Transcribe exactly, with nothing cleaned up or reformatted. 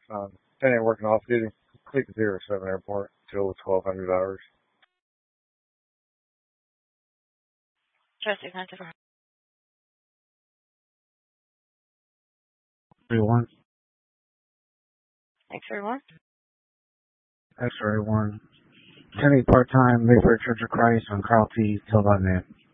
Um, ten ain't working off duty. Click zero seven airport till twelve hundred hours. Trusted contact for three one. X-ray one. X-ray one. ten eight part-time, Mayfair Church of Christ on Carl T. till eleven a.m.